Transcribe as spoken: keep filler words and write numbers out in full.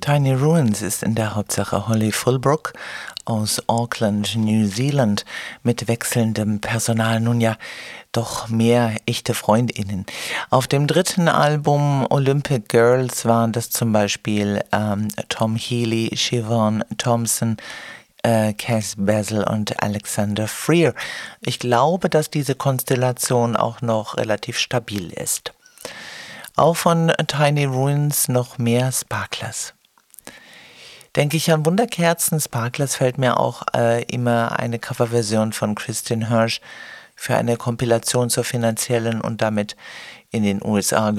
Tiny Ruins ist in der Hauptsache Holly Fullbrook aus Auckland, New Zealand, mit wechselndem Personal, nun ja, doch mehr echte FreundInnen. Auf dem dritten Album Olympic Girls waren das zum Beispiel ähm, Tom Healy, Siobhan Thompson, äh, Cass Basil und Alexander Freer. Ich glaube, dass diese Konstellation auch noch relativ stabil ist. Auch von Tiny Ruins noch mehr Sparklers. Denke ich an Wunderkerzen, Sparklers, fällt mir auch äh, immer eine Coverversion von Christian Hirsch für eine Kompilation zur finanziellen und damit in den U S A